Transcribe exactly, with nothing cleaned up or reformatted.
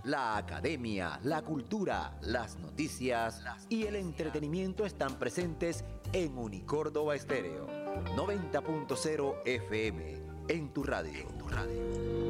la academia, la cultura, las noticias y el entretenimiento están presentes en Unicórdoba Estéreo noventa punto cero F M, en tu radio. En tu radio.